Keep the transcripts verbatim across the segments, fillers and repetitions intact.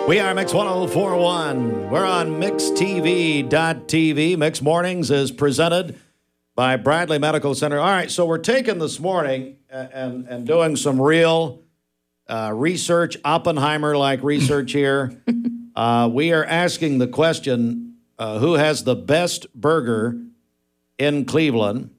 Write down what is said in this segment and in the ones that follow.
We are Mix one oh four point one. We're on Mix T V dot T V. Mix Mornings is presented by Bradley Medical Center. All right, so we're taking this morning and, and doing some real uh, research, Oppenheimer-like research here. Uh, we are asking the question, uh, who has the best burger in Cleveland?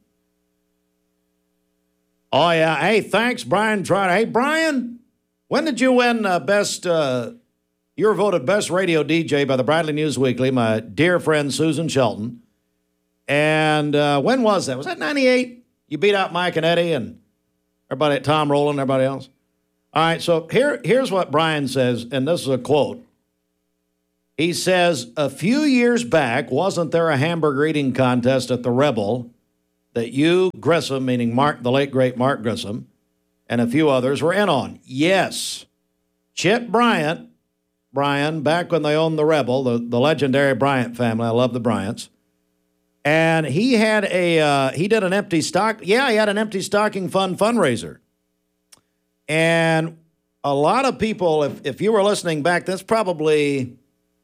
Oh, yeah. Hey, thanks, Brian Trotter. Hey, Brian, when did you win uh, best... Uh, You were voted Best Radio D J by the Bradley News Weekly, my dear friend Susan Shelton. And uh, when was that? Was that ninety-eight? You beat out Mike and Eddie and everybody, Tom Rowland, everybody else? All right, so here, here's what Brian says, and this is a quote. He says, a few years back, wasn't there a hamburger eating contest at the Rebel that you, Grissom, meaning Mark, the late, great Mark Grissom, and a few others were in on? Yes. Chip Bryant, Brian, back when they owned the Rebel, the, the legendary Bryant family. I love the Bryants. And he had a, uh, he did an empty stock. Yeah, he had an empty stocking fund fundraiser. And a lot of people, if, if you were listening back, that's probably,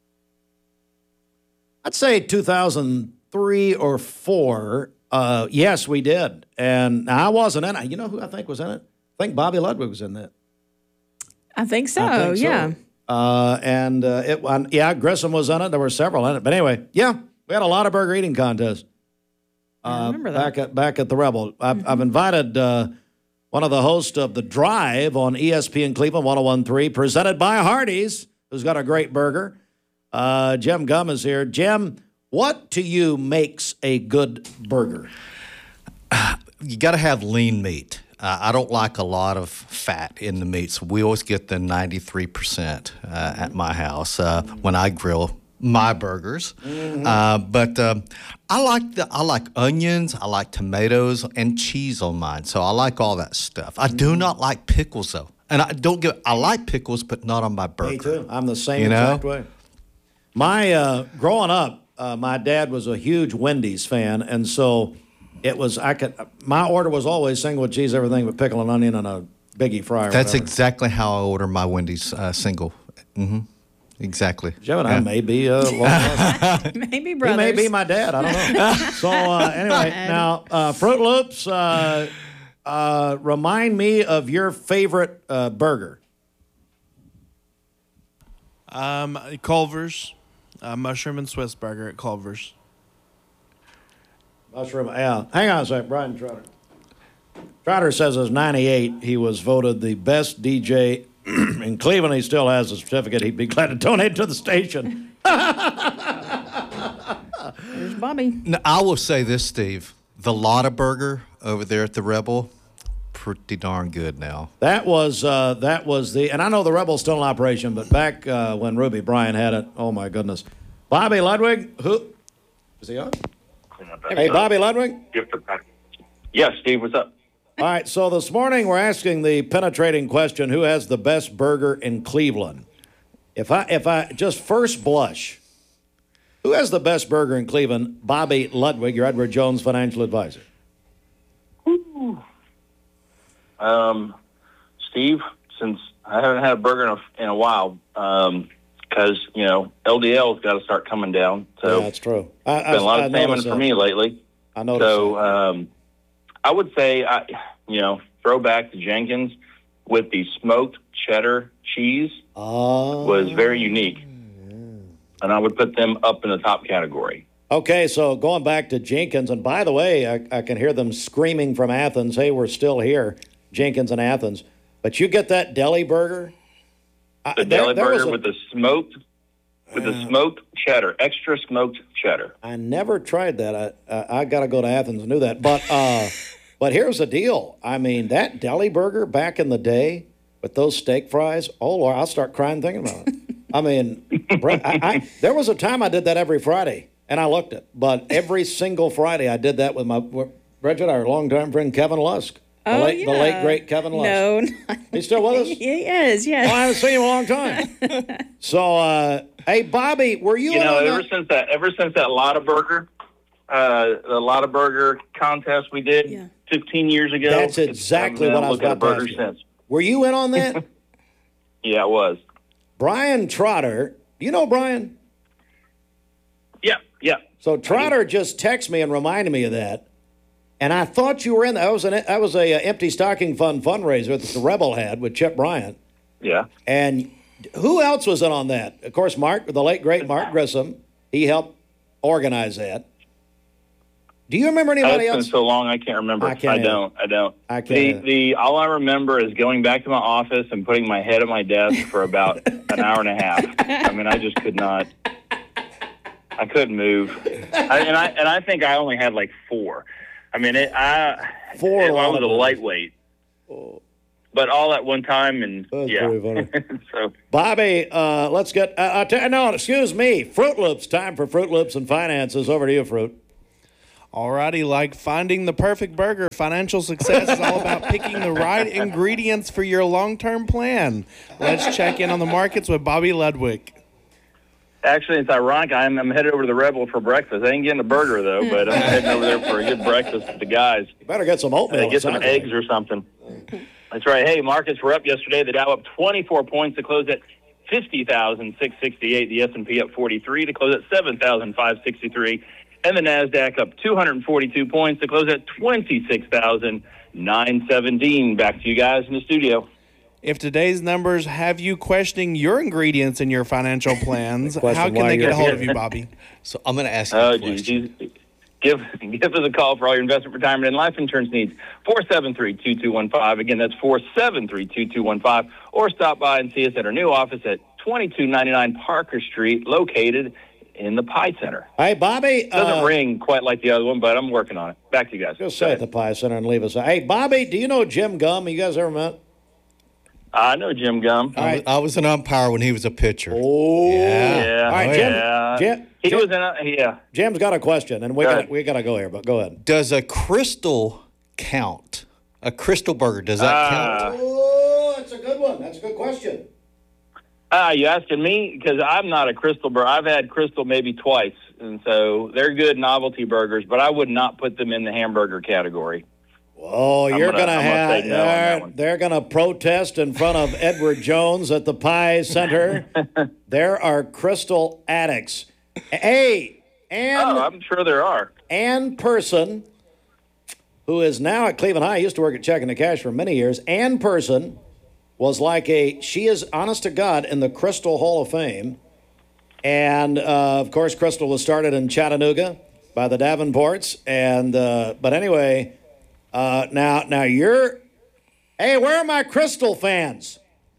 I'd say two thousand three or four. Uh, yes, we did. And I wasn't in it. You know who I think was in it? I think Bobby Ludwig was in that. I think so, I think so. yeah. Uh, and uh, it, uh, yeah, Grissom was in it. There were several in it. But anyway, yeah, we had a lot of burger eating contests. Uh, I remember that. Back at, back at the Rebel. I've, mm-hmm. I've invited uh, one of the hosts of The Drive on E S P N Cleveland one oh one point three, presented by Hardee's, who's got a great burger. Uh, Jim Gum is here. Jim, what to you makes a good burger? Uh, you got to have lean meat. Uh, I don't like a lot of fat in the meat, so we always get the ninety-three percent uh, at my house uh, when I grill my burgers. Mm-hmm. Uh, but uh, I like the I like onions, I like tomatoes, and cheese on mine. So I like all that stuff. I do not like pickles though, and I don't get. I like pickles, but not on my burger. Me too. I'm the same you know? exact way. My uh, growing up, uh, my dad was a huge Wendy's fan, and so. It was, I could, my order was always single with cheese, everything with pickle and onion and a biggie fry. That's whatever. exactly how I order my Wendy's uh, single. Mm-hmm. Exactly. Joe and yeah. I may be uh, long Maybe brothers. He may be my dad. I don't know. So uh, anyway, now, uh, Fruit Loops, uh, uh, remind me of your favorite uh, burger. Um, Culver's, uh, mushroom and Swiss burger at Culver's. Mushroom, yeah. Hang on a second, Brian Trotter. Trotter says as ninety-eight, he was voted the best D J in Cleveland. He still has a certificate. He'd be glad to donate to the station. There's Bobby. Now, I will say this, Steve. The Lotta Burger over there at the Rebel, pretty darn good now. That was uh, that was the, and I know the Rebel's still in operation, but back uh, when Ruby Bryant had it, oh my goodness. Bobby Ludwig, who, is he on? Hey, Bobby Ludwig? Yes, Steve, what's up? All right, so this morning we're asking the penetrating question, who has the best burger in Cleveland? If I, if I just first blush, who has the best burger in Cleveland? Bobby Ludwig, your Edward Jones financial advisor. Ooh. Um, Steve, since I haven't had a burger in a, in a while, um, because, you know, L D L's got to start coming down. So yeah, that's true. I, it's been a lot I, of I salmon for that. me lately. I noticed So that. um, I would say, I, you know, throw back to Jenkins with the smoked cheddar cheese oh. was very unique. And I would put them up in the top category. Okay, so going back to Jenkins, and by the way, I, I can hear them screaming from Athens, hey, we're still here, Jenkins and Athens. But you get that deli burger? The I, deli there, there burger a, with the smoked, with uh, the smoked cheddar, extra smoked cheddar. I never tried that. I I, I got to go to Athens and do that. But uh, but here's the deal. I mean, that deli burger back in the day with those steak fries. Oh Lord, I'll start crying thinking about it. I mean, I, I, there was a time I did that every Friday, and I looked it. But every single Friday, I did that with my Bridget, our longtime friend Kevin Lusk. The, oh, late, yeah. the late, great Kevin Lusk. No, not He's still with us? He is, yes. Oh, I haven't seen him in a long time. So, uh, hey, Bobby, were you You know, on ever that? since that, ever since that Lotta Burger, uh, the Lotta Burger contest we did yeah. fifteen years ago. That's exactly what I was about to ask you. Since. Were you in on that? Yeah, it was. Brian Trotter. Do you know Brian? Yeah, yeah. So Trotter just texted me and reminded me of that. And I thought you were in. That was an that was a, uh empty stocking fund fundraiser that the Rebel had with Chip Bryant. Yeah. And who else was in on that? Of course, Mark, the late great Mark Grissom. He helped organize that. Do you remember anybody It's else? been so long, I can't remember. I I, can't don't. I don't. I The, can't. the all I remember is going back to my office and putting my head at my desk for about an hour and a half. I mean, I just could not. I couldn't move, I, and I and I think I only had like four. I mean, it, I Four it, I was a lot of lightweight, but all at one time, and That's yeah. pretty funny. So Bobby, uh, let's get. Uh, uh, t- no, excuse me. Fruit Loops. Time for Fruit Loops and finances. Over to you, Fruit. Alrighty, like finding the perfect burger, financial success is all about picking the right ingredients for your long-term plan. Let's check in on the markets with Bobby Ludwig. actually, it's ironic. I'm, I'm headed over to the Rebel for breakfast. I ain't getting a burger though, but I'm heading over there for a good breakfast with the guys. You better get some oatmeal. Uh, get some Saturday. eggs or something. That's right. Hey, markets were up yesterday. The Dow up twenty-four points to close at fifty thousand six hundred sixty-eight. The S and P up forty-three to close at seven thousand five hundred sixty-three. And the NASDAQ up two hundred forty-two points to close at twenty-six thousand nine hundred seventeen. Back to you guys in the studio. If today's numbers have you questioning your ingredients in your financial plans, Question how can why they get you're a hold here. of you, Bobby? So I'm going to ask you Oh, a geez. question. geez. Give, give us a call for all your investment, retirement, and life insurance needs. four seven three, two two one five. Again, that's four seven three, two two one five. Or stop by and see us at our new office at twenty-two ninety-nine Parker Street, located in the Pie Center. Hey, Bobby. Doesn't uh, ring quite like the other one, but I'm working on it. Back to you guys. Just Go say at ahead. the Pie Center and leave us. Hey, Bobby, do you know Jim Gum? You guys ever met? I know Jim Gum. All I was, right. I was an umpire when he was a pitcher. Oh, Yeah. Yeah. All right, Jim. yeah. Jim, He Jim- was in a, yeah. Jim's got a question, and we Go got ahead. we got to go here. But go ahead. Does a crystal count? A crystal burger, does that Uh, count? Oh, that's a good one. That's a good question. Ah, you asking me? Because I'm not a Crystal burger. I've had Crystal maybe twice, and so they're good novelty burgers, but I would not put them in the hamburger category. Oh, I'm you're gonna- gonna, I'm gonna have say no on that they're, one. they're gonna protest in front of Edward Jones at the Pie Center. There are crystal addicts. Hey, Ann, Oh, I'm sure there are. Ann Person, who is now at Cleveland High, used to work at Checking the Cash for many years. Ann Person was like a she is honest to God in the Crystal Hall of Fame, and uh, of course, Crystal was started in Chattanooga by the Davenports, and uh, but anyway. Uh, now, now you're. Hey, where are my Crystal fans?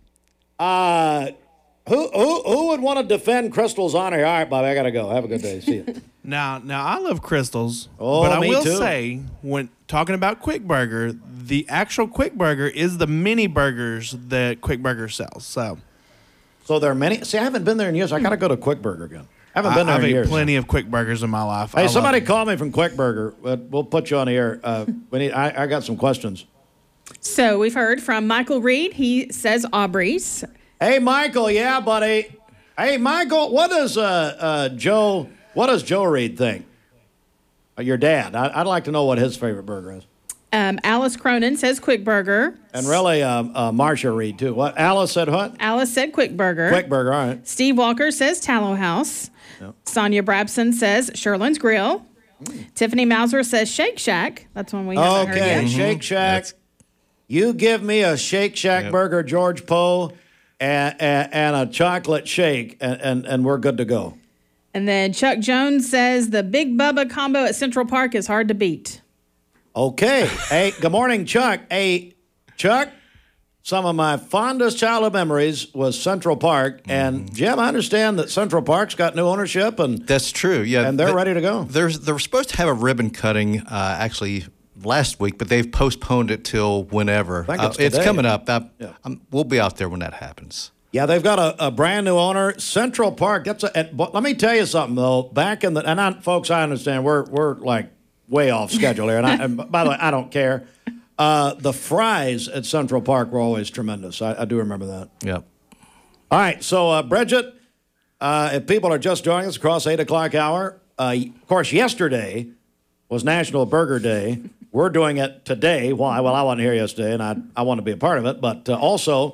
Uh, who who who would want to defend Crystal's honor here? All right, Bobby, I gotta go. Have a good day. See you. Now, now I love Crystals, Oh, but I me will too. say, when talking about Quick Burger, the actual Quick Burger is the mini burgers that Quick Burger sells. So So there are many. See, I haven't been there in years. I gotta go to Quick Burger again. I haven't I, been there I've in ate years. plenty of Quick Burgers in my life. I Hey, love somebody them. call me from Quick Burger. Uh, We'll put you on the air. Uh, we need. I, I got some questions. So we've heard from Michael Reed. He says Aubrey's. Hey, Michael. Yeah, buddy. Hey, Michael. What does uh, uh, Joe? What does Joe Reed think? Uh, your dad. I, I'd like to know what his favorite burger is. Um, Alice Cronin says Quick Burger. And really, um, uh, Marcia Reed too. What? Alice said what? Alice said Quick Burger. Quick Burger. All right. Steve Walker says Tallow House. Sonia Brabson says Sherlin's Grill. Tiffany Mauser says Shake Shack. That's one we haven't heard Okay, yet. Shake Shack. That's- You give me a Shake Shack Yep. burger, George Poe, and, and, and a chocolate shake, and, and, and we're good to go. And then Chuck Jones says the Big Bubba combo at Central Park is hard to beat. Okay. Hey, good morning, Chuck. Hey, Chuck, some of my fondest childhood memories was Central Park. And, Jim, I understand that Central Park's got new ownership, and That's true. Yeah, And they're th- ready to go. There's they're supposed to have a ribbon cutting uh, actually last week, but they've postponed it till whenever. think Uh, it's today. coming up. I, Yeah. I'm, we'll be out there when that happens. yeah, they've got a, a brand new owner, Central Park. That's a. And, but let me tell you something though. Back in the and I, folks, I understand we're we're like way off schedule here. And, I, and by the way, I don't care. Uh, the fries at Central Park were always tremendous. I, I do remember that. Yep. All right, so uh, Bridget, uh, if people are just joining us across eight o'clock hour, uh, of course, yesterday was National Burger Day. We're doing it today. Why? Well, I wasn't here yesterday, and I I want to be a part of it. But uh, also,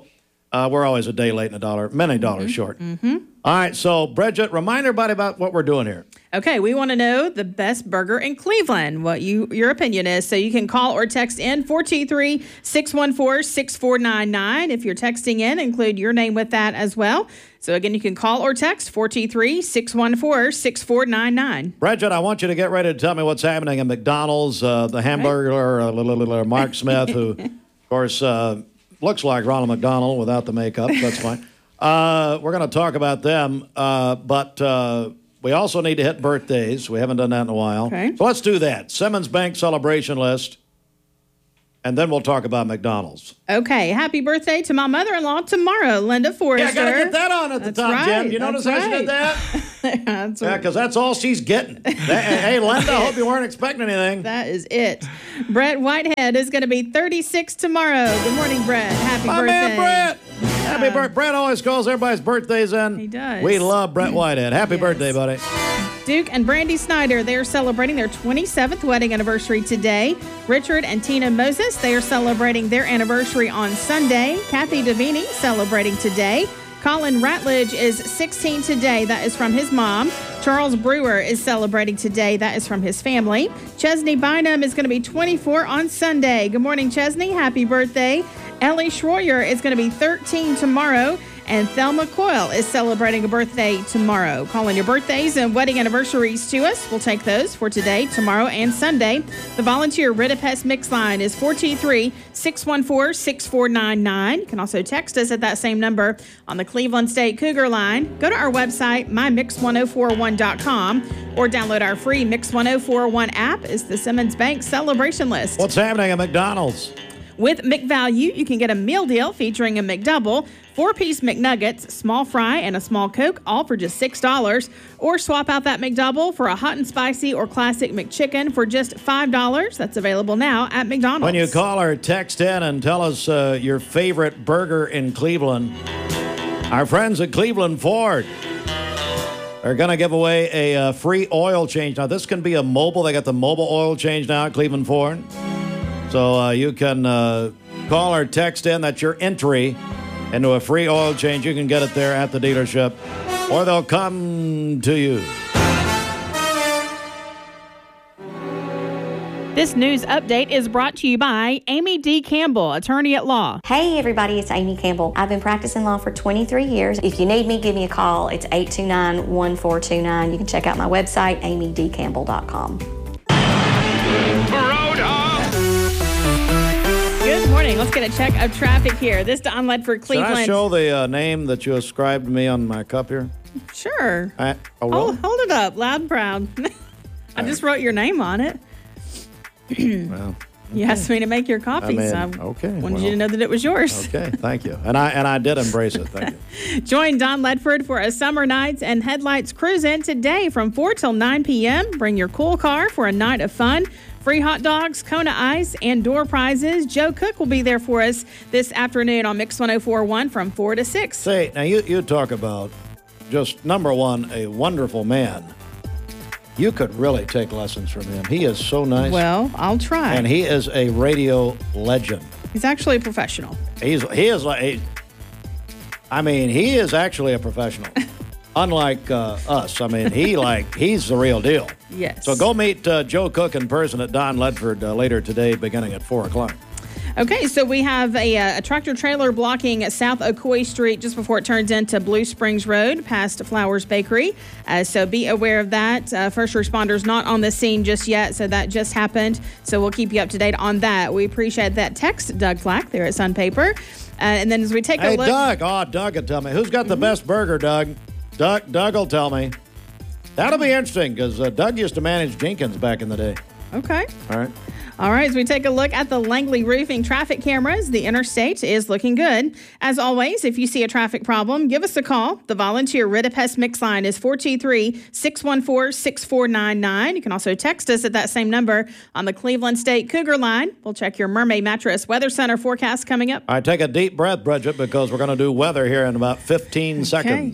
Uh, we're always a day late and a dollar, many dollars mm-hmm. short. Mm-hmm. All right, so Bridget, remind everybody about what we're doing here. Okay, we want to know the best burger in Cleveland, what you your opinion is. So you can call or text in four two three, six one four, six four nine nine. If you're texting in, include your name with that as well. So again, you can call or text four two three, six one four, six four nine nine. Bridget, I want you to get ready to tell me what's happening at McDonald's. Uh, the hamburger, uh, Mark Smith, who, of course, uh, looks like Ronald McDonald without the makeup. That's fine. Uh, we're going to talk about them, uh, but uh, we also need to hit birthdays. We haven't done that in a while. Okay. So let's do that. Simmons Bank celebration list, and then we'll talk about McDonald's. Okay. Happy birthday to my mother-in-law tomorrow, Linda Forrester. Yeah, I got to get that on at the That's top, right. Jim. You notice That's how she right. did that? That's Yeah, because that's all she's getting. Hey, Linda, I hope you weren't expecting anything. That is it. Brett Whitehead is going to be thirty-six tomorrow. Good morning, Brett. Happy My birthday. man, Brett. Happy birthday. Brett always calls everybody's birthdays in. He does. We love Brett Whitehead. Happy Yes. birthday, buddy. Duke and Brandy Snyder, they are celebrating their twenty-seventh wedding anniversary today. Richard and Tina Moses, they are celebrating their anniversary on Sunday. Kathy Davini celebrating today. Colin Ratledge is sixteen today. That is from his mom. Charles Brewer is celebrating today. That is from his family. Chesney Bynum is going to be twenty-four on Sunday. Good morning, Chesney. Happy birthday. Ellie Schroyer is going to be thirteen tomorrow. And Thelma Coyle is celebrating a birthday tomorrow. Call in your birthdays and wedding anniversaries to us. We'll take those for today, tomorrow, and Sunday. The volunteer Ridipest Mix line is four two three, six one four, six four nine nine. You can also text us at that same number on the Cleveland State Cougar line. Go to our website, my mix one oh four one dot com, or download our free Mix one oh four one app. It's the Simmons Bank celebration list. What's happening at McDonald's? With McValue, you can get a meal deal featuring a McDouble, four-piece McNuggets, small fry, and a small Coke, all for just six dollars. Or swap out that McDouble for a hot and spicy or classic McChicken for just five dollars. That's available now at McDonald's. When you call or text in and tell us uh, your favorite burger in Cleveland, our friends at Cleveland Ford are going to give away a uh, free oil change. Now, this can be a mobile. They got the mobile oil change now at Cleveland Ford. So uh, you can uh, call or text in. That's your entry into a free oil change. You can get it there at the dealership, or they'll come to you. This news update is brought to you by Amy D. Campbell, attorney at law. Hey everybody, it's Amy Campbell. I've been practicing law for twenty-three years. If you need me, give me a call. It's eight two nine, one four two nine. You can check out my website, amy d campbell dot com. Good morning. Let's get a check of traffic here. This Don Ledford, Cleveland. Should I show the uh, name that you ascribed to me on my cup here? Sure. I, oh, well. Hold, hold it up, loud and proud. I just wrote your name on it. Well, you asked me to make your coffee, I mean, so okay, I wanted well. you to know that it was yours. Okay, thank you. And I and I did embrace it. Thank you. Join Don Ledford for a Summer Nights and Headlights cruise in today from four till nine p.m. Bring your cool car for a night of fun. Free hot dogs, Kona Ice, and door prizes. Joe Cook will be there for us this afternoon on Mix one oh four one from four to six. Say, now you, you talk about just, number one, a wonderful man. You could really take lessons from him. He is so nice. Well, I'll try. And he is a radio legend. He's actually a professional. He's He is like, he, I mean, he is actually a professional. Unlike uh, us. I mean, he like, he's the real deal. Yes. So go meet uh, Joe Cook in person at Don Ledford uh, later today, beginning at four o'clock. Okay, so we have a, a tractor trailer blocking South Ocoee Street just before it turns into Blue Springs Road past Flowers Bakery. Uh, so be aware of that. Uh, first responders not on the scene just yet, so that just happened. So we'll keep you up to date on that. We appreciate that text, Doug Flack, there at Sun Paper. Uh, and then as we take hey, a look. Hey, Doug. Oh, Doug will tell me. Who's got the mm-hmm. best burger, Doug? Doug, Doug will tell me. That'll be interesting because uh, Doug used to manage Jenkins back in the day. Okay. All right. All right, as we take a look at the Langley Roofing traffic cameras, the interstate is looking good. As always, if you see a traffic problem, give us a call. The volunteer Ridipest Mix line is four two three, six one four, six four nine nine. You can also text us at that same number on the Cleveland State Cougar line. We'll check your Mermaid Mattress Weather Center forecast coming up. All right, take a deep breath, Bridget, because we're going to do weather here in about fifteen okay. seconds.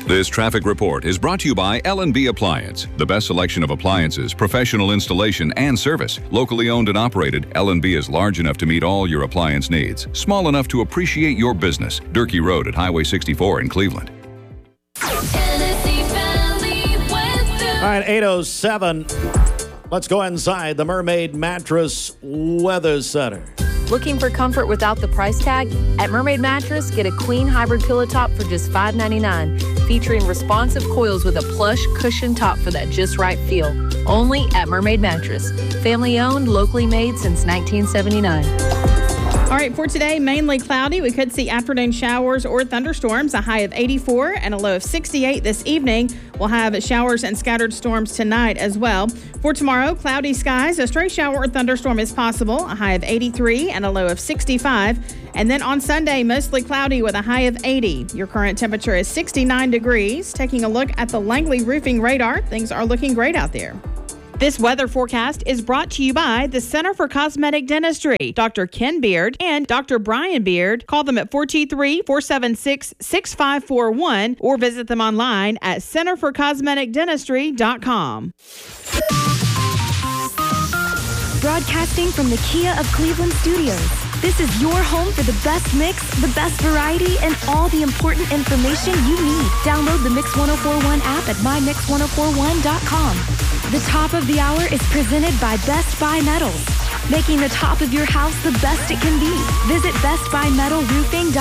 This traffic report is brought to you by L and B Appliance, the best selection of appliances, professional installation, and service. Locally owned and operated, L and B is large enough to meet all your appliance needs, small enough to appreciate your business. Durkee Road at Highway sixty-four in Cleveland. All right, eight oh seven. Let's go inside the Mermaid Mattress Weather Center. Looking for comfort without the price tag? At Mermaid Mattress, get a queen hybrid pillow top for just five ninety-nine, featuring responsive coils with a plush cushion top for that just right feel. Only at Mermaid Mattress. Family owned, locally made since nineteen seventy-nine. All right, for today, mainly cloudy. We could see afternoon showers or thunderstorms, a high of eighty-four and a low of sixty-eight this evening. We'll have showers and scattered storms tonight as well. For tomorrow, cloudy skies. A stray shower or thunderstorm is possible, a high of eighty-three and a low of sixty-five. And then on Sunday, mostly cloudy with a high of eighty. Your current temperature is sixty-nine degrees. Taking a look at the Langley Roofing radar, things are looking great out there. This weather forecast is brought to you by the Center for Cosmetic Dentistry, Doctor Ken Beard and Doctor Brian Beard. Call them at four two three, four seven six, six five four one or visit them online at center for cosmetic dentistry dot com. Broadcasting from the Kia of Cleveland studios. This is your home for the best mix, the best variety, and all the important information you need. Download the Mix one oh four one app at my mix one oh four one dot com. The top of the hour is presented by Best Buy Metals, making the top of your house the best it can be. Visit best buy metal roofing dot com.